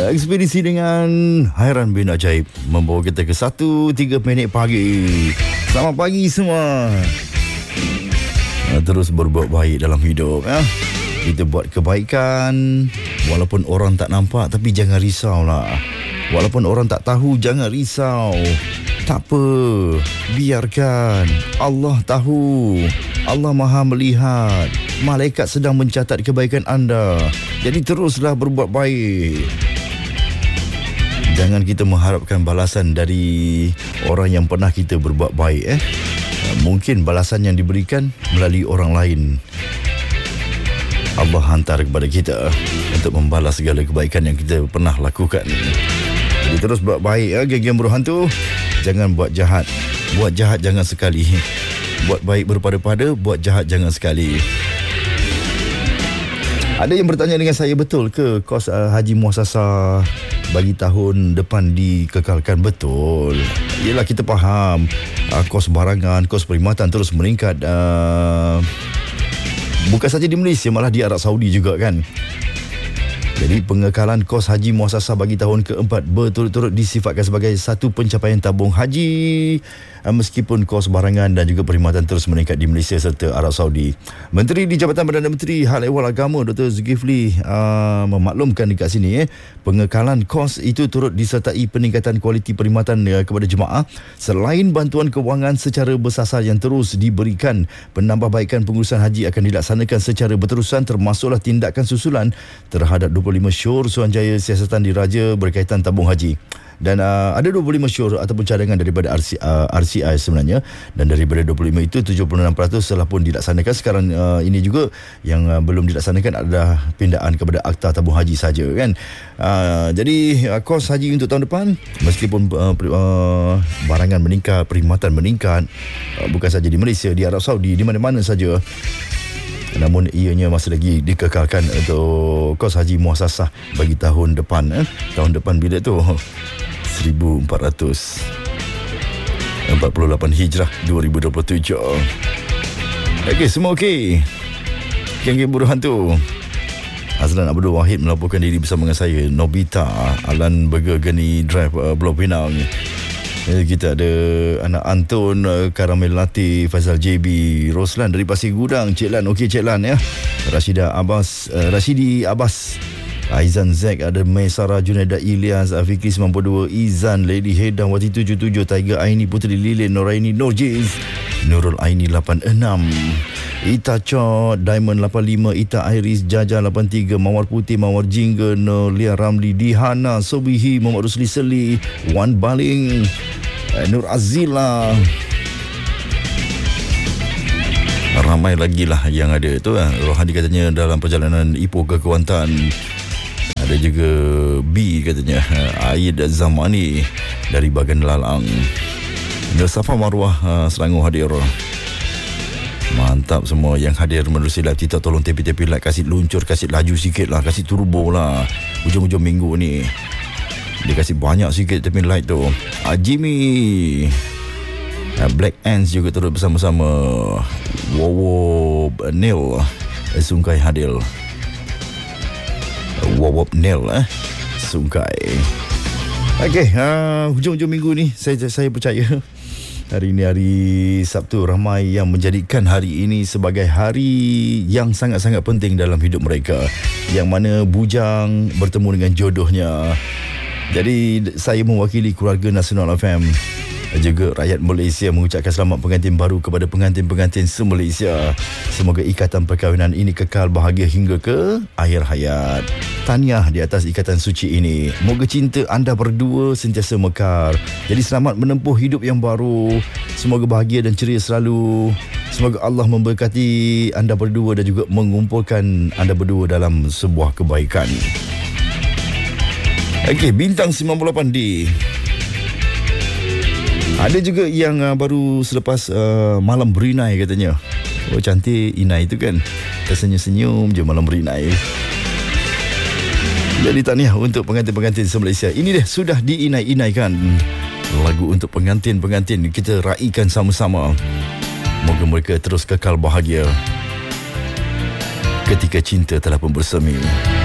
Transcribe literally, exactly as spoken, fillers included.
Ekspedisi dengan Hairan bin Ajaib membawa kita ke satu tiga minit pagi. Selamat pagi semua. Terus berbuat baik dalam hidup ya. Kita buat kebaikan walaupun orang tak nampak, tapi jangan risaulah. Walaupun orang tak tahu, jangan risau. Tak apa, biarkan. Allah tahu, Allah Maha melihat. Malaikat sedang mencatat kebaikan anda. Jadi teruslah berbuat baik. Jangan kita mengharapkan balasan dari orang yang pernah kita berbuat baik eh. Mungkin balasan yang diberikan melalui orang lain. Allah hantar kepada kita untuk membalas segala kebaikan yang kita pernah lakukan. Jadi terus buat baik ya, geng-geng buruh hantu. Jangan buat jahat. Buat jahat jangan sekali. Buat baik berpada-pada, buat jahat jangan sekali. Ada yang bertanya dengan saya, betul ke kos uh, haji muasasah bagi tahun depan dikekalkan? Betul. Yelah, kita faham uh, kos barangan, kos perkhidmatan terus meningkat. Uh, bukan saja di Malaysia, malah di Arab Saudi juga kan. Jadi pengekalan kos haji muasasah bagi tahun keempat berturut-turut disifatkan sebagai satu pencapaian tabung haji meskipun kos barangan dan juga perkhidmatan terus meningkat di Malaysia serta Arab Saudi. Menteri di Jabatan Perdana Menteri Hal Ehwal Agama Doktor Zulkifli uh, memaklumkan dekat sini eh, pengekalan kos itu turut disertai peningkatan kualiti perkhidmatan uh, kepada jemaah. Selain bantuan kewangan secara bersasar yang terus diberikan, penambahbaikan pengurusan haji akan dilaksanakan secara berterusan, termasuklah tindakan susulan terhadap dua puluh lima syur Suruhanjaya Siasatan Diraja berkaitan tabung haji. Dan uh, ada dua puluh lima syur ataupun cadangan daripada R C, uh, R C I sebenarnya, dan daripada dua puluh lima itu tujuh puluh enam peratus telah pun dilaksanakan. Sekarang uh, ini juga yang uh, belum dilaksanakan adalah pindaan kepada akta tabung haji saja kan. Uh, jadi uh, kos haji untuk tahun depan meskipun uh, uh, barangan meningkat, perkhidmatan meningkat, uh, bukan saja di Malaysia, di Arab Saudi, di mana-mana saja, namun ianya masih lagi dikekalkan untuk kos haji muasasah bagi tahun depan eh. Tahun depan bila tu? seribu empat ratus empat puluh lapan Hijrah dua ribu dua puluh tujuh. Okey, semua okey. Geng-geng buruh hantu. Azlan Abdul Wahid melaporkan diri bersama dengan saya, Nobita, Alan Burger Geni Drive, uh, Blok Pinang. Kita ada anak Anton, Karamel Latif, Faizal J B, Roslan dari Pasir Gudang, Cik Lan, okey Cik Lan ya. Rashida Abbas, uh, Rashidi Abbas, Aizan Zek, ada Maisara Junaida Ilyas, Fikri sembilan puluh dua, Izan, Lady Heda, Wati tujuh puluh tujuh, Tiger Aini, Putri Lilin, Noraini, Norjiz, Nurul Aini lapan puluh enam, Ita Cho, Diamond lapan puluh lima, Ita Iris, Jaja lapan puluh tiga, Mawar Putih, Mawar Jingga, Nolia Ramli, Dihana, Sobihi, Muhammad Rusli Seli, Wan Baling, Nur Azila. Ramai lagi lah yang ada tu kan. Rohani katanya dalam perjalanan Ipoh ke Kelantan. Ada juga B katanya, Aid Zamani dari Bagan Lalang. Safa Marwah Selangor hadir. Mantap semua yang hadir menerusi live kita. Tolong tepi-tepi like, kasih luncur, kasih laju sikit lah, kasih turbo lah. Hujung-hujung minggu ni dia kasih banyak sikit tepi like tu. ah, Jimmy, ah, Black Ants juga turut bersama-sama. Wowo Neil Sungkai hadir. Wowo Neil eh Sungkai. Okey, uh, hujung-hujung minggu ni saya saya percaya hari ini hari Sabtu, ramai yang menjadikan hari ini sebagai hari yang sangat-sangat penting dalam hidup mereka, yang mana bujang bertemu dengan jodohnya. Jadi saya mewakili keluarga Nasional F M juga rakyat Malaysia mengucapkan selamat pengantin baru kepada pengantin-pengantin se-Malaysia. Semoga ikatan perkahwinan ini kekal bahagia hingga ke akhir hayat. Tahniah di atas ikatan suci ini. Moga cinta anda berdua sentiasa mekar. Jadi selamat menempuh hidup yang baru. Semoga bahagia dan ceria selalu. Semoga Allah memberkati anda berdua dan juga mengumpulkan anda berdua dalam sebuah kebaikan. Okey, Bintang sembilan puluh lapan D. Ada juga yang uh, baru selepas uh, malam berinai katanya. Oh, cantik Inai tu kan. Tersenyum-senyum je malam berinai. Jadi tahniah untuk pengantin-pengantin se-Malaysia. Ini dia sudah diinai-inaikan. Lagu untuk pengantin-pengantin kita raikan sama-sama. Moga mereka terus kekal bahagia ketika cinta telah pun bersemi.